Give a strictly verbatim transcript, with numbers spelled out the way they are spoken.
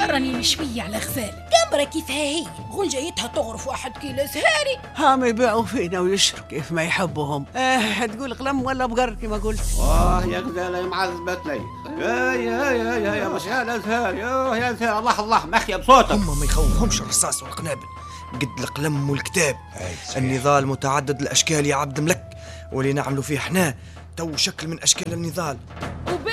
راني مشوية على غزالة قمرة كيف هي غنجيتها تغرف واحد كيلو سهاري. هم يبيعوا فينا ويشروا كيف ما يحبوهم. اه تقول قلم ولا بقر كما قلت. واه يا غزالة يا معذبت لي يا يا يا يا يا مش يا الازهار يا يا الازهار. الله الله مخيا بصوتك. هم ما يخوفهمش الرصاص والقنابل قد القلم والكتاب. النضال متعدد الاشكال يا عبد ملك، واللي نعملوا فيه احنا تو شكل من اشكال النضال.